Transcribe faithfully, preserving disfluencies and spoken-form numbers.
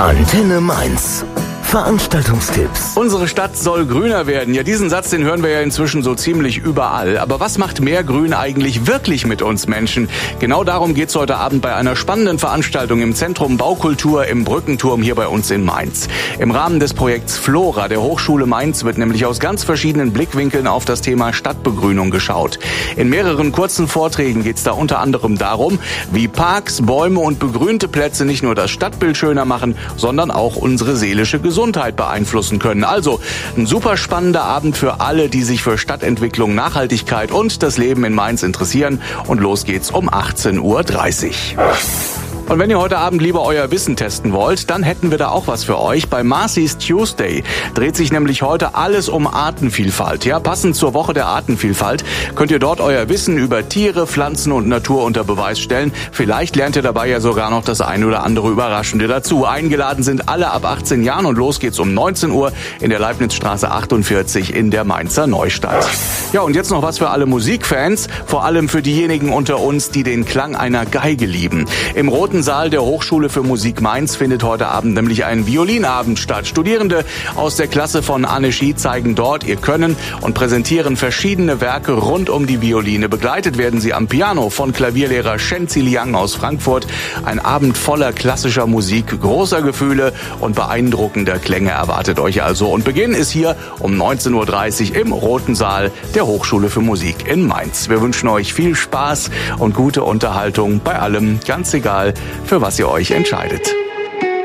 Antenne Mainz. Veranstaltungstipps. Unsere Stadt soll grüner werden. Ja, diesen Satz, den hören wir ja inzwischen so ziemlich überall. Aber was macht mehr Grün eigentlich wirklich mit uns Menschen? Genau darum geht's heute Abend bei einer spannenden Veranstaltung im Zentrum Baukultur im Brückenturm hier bei uns in Mainz. Im Rahmen des Projekts Flora der Hochschule Mainz wird nämlich aus ganz verschiedenen Blickwinkeln auf das Thema Stadtbegrünung geschaut. In mehreren kurzen Vorträgen geht's da unter anderem darum, wie Parks, Bäume und begrünte Plätze nicht nur das Stadtbild schöner machen, sondern auch unsere seelische Gesundheit beeinflussen können. Also ein super spannender Abend für alle, die sich für Stadtentwicklung, Nachhaltigkeit und das Leben in Mainz interessieren. Und los geht's um achtzehn Uhr dreißig. Und wenn ihr heute Abend lieber euer Wissen testen wollt, dann hätten wir da auch was für euch. Bei Marcy's Tuesday dreht sich nämlich heute alles um Artenvielfalt. Ja, passend zur Woche der Artenvielfalt könnt ihr dort euer Wissen über Tiere, Pflanzen und Natur unter Beweis stellen. Vielleicht lernt ihr dabei ja sogar noch das ein oder andere Überraschende dazu. Eingeladen sind alle ab achtzehn Jahren und los geht's um neunzehn Uhr in der Leibnizstraße achtundvierzig in der Mainzer Neustadt. Ja, und jetzt noch was für alle Musikfans, vor allem für diejenigen unter uns, die den Klang einer Geige lieben. Im Roten Saal der Hochschule für Musik Mainz findet heute Abend nämlich ein Violinabend statt. Studierende aus der Klasse von Anne Schi zeigen dort ihr Können und präsentieren verschiedene Werke rund um die Violine. Begleitet werden sie am Piano von Klavierlehrer Shen Ziliang aus Frankfurt. Ein Abend voller klassischer Musik, großer Gefühle und beeindruckender Klänge erwartet euch also. Und Beginn ist hier um neunzehn Uhr dreißig im Roten Saal der Hochschule für Musik in Mainz. Wir wünschen euch viel Spaß und gute Unterhaltung bei allem, ganz egal, für was ihr euch entscheidet.